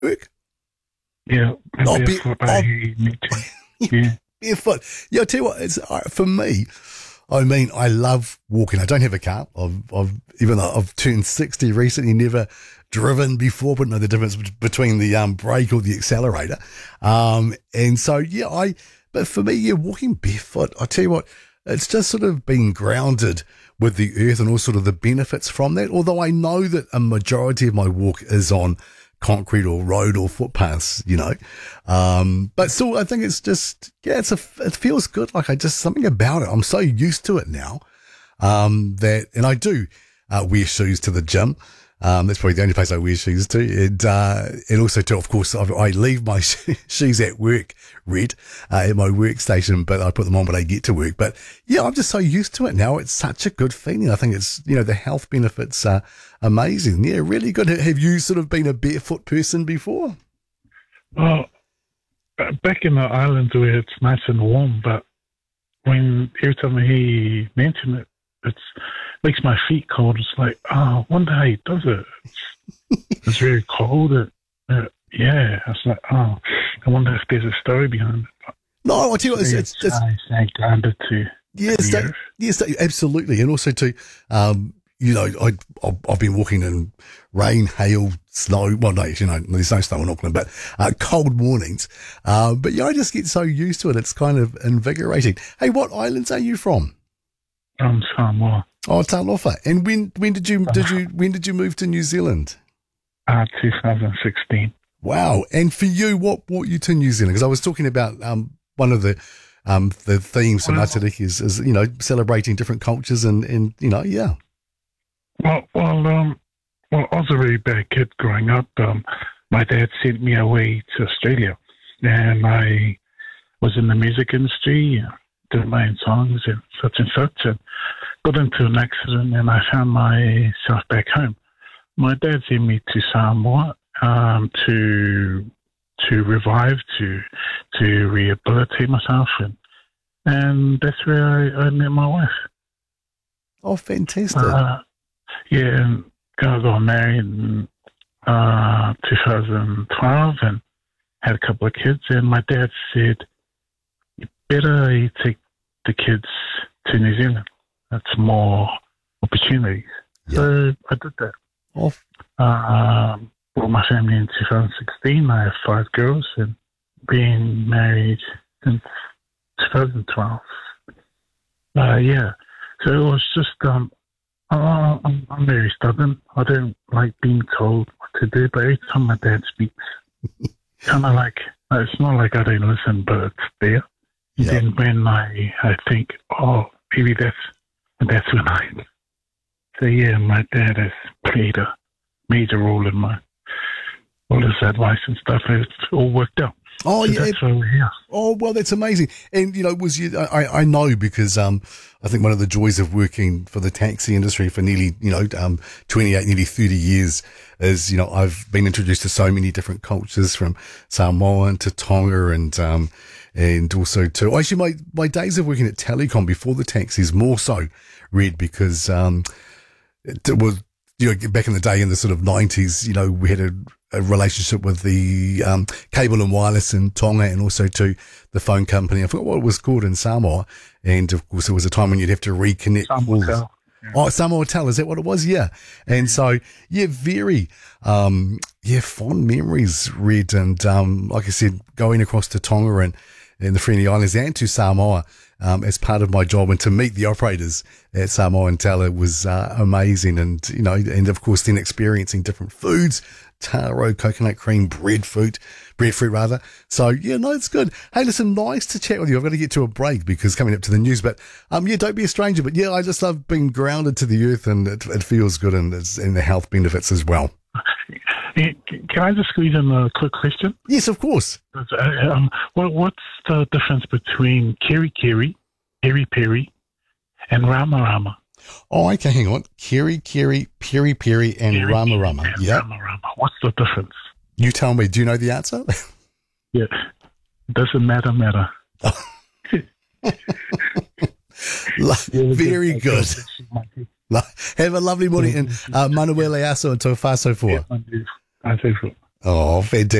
work? Yeah, barefoot. I need to. Yeah. Barefoot. Yeah, I tell you what, it's for me. I mean, I love walking. I don't have a car. Even though I've turned 60 recently, never driven before, but know the difference between the brake or the accelerator. And so yeah, but for me, yeah, walking barefoot. I tell you what, it's just sort of being grounded with the earth and all sort of the benefits from that. Although I know that a majority of my walk is on concrete or road or footpaths, but still, I think it's just, yeah, it feels good. Like something about it. I'm so used to it now, and I do, wear shoes to the gym. That's probably the only place I wear shoes to. And also too, of course, I leave my shoes at work, at my workstation, but I put them on when I get to work. But yeah, I'm just so used to it now. It's such a good feeling. I think it's, the health benefits are amazing. Yeah, really good. Have you sort of been a barefoot person before? Well, back in the islands where it's nice and warm, but every time I hear you mention it, it makes my feet cold. It's like, oh, I wonder how he does it. It's very cold. Yeah, it's like, oh, I wonder if there's a story behind it. No, I tell you what, it's stay grounded to yes, absolutely. And also too, I've been walking in rain, hail, snow. Well, no, there's no snow in Auckland, but cold mornings. But yeah, I just get so used to it. It's kind of invigorating. Hey, what islands are you from? Samoa. Oh, Talofa. And when did you move to New Zealand? 2016. Wow. And for you, what brought you to New Zealand? Because I was talking about one of the themes of Matariki is celebrating different cultures and yeah. Well, I was a really bad kid growing up. My dad sent me away to Australia, and I was in the music industry, did my own songs and such, and got into an accident, and I found myself back home. My dad sent me to Samoa to revive, to rehabilitate myself, and that's where I met my wife. Oh, fantastic! And I got married in 2012 and had a couple of kids, and my dad said, "You better take the kids to New Zealand. That's more opportunities." Yeah. So I did that. Brought my family in 2016. I have 5 girls and been married since 2012. Yeah. So it was just, I'm very stubborn. I don't like being told what to do, but every time my dad speaks, kind of like, it's not like I don't listen, but it's there. And then when I think, oh, maybe that's when so yeah, my dad has played a major role in all his advice and stuff. It's all worked out. Oh, so yeah. That's why we're here. Oh, well, that's amazing. And, I know because I think one of the joys of working for the taxi industry for nearly, 28, nearly 30 years is, I've been introduced to so many different cultures from Samoan to Tonga and also to, actually my days of working at Telecom before the taxis more so, Red, because it was, back in the day in the sort of 90s, we had a relationship with the cable and wireless in Tonga and also to the phone company. I forgot what it was called in Samoa. And of course, it was a time when you'd have to reconnect. Samoa Tel. Yeah. Oh, Samoa Tel, is that what it was? Yeah. And so, yeah, very, fond memories, Red. And like I said, going across to Tonga and the Friendly Islands and to Samoa as part of my job and to meet the operators at Samoa and Tel, it was amazing. And, and of course then experiencing different foods, taro, coconut cream, breadfruit rather. So yeah, no, it's good. Hey, listen, nice to chat with you. I've got to get to a break because coming up to the news, but don't be a stranger. But yeah, I just love being grounded to the earth and it feels good and the health benefits as well. Can I just squeeze in a quick question? Yes, of course. What's the difference between keri keri, peri peri, and rama rama? Oh, okay, hang on. Keri keri, peri peri, and rama rama. Yeah. Rama rama. What's the difference? You tell me. Do you know the answer? Yeah. Doesn't matter. Very good. Have a lovely morning and Manuele Aso and Tofaso for. Oh, fantastic.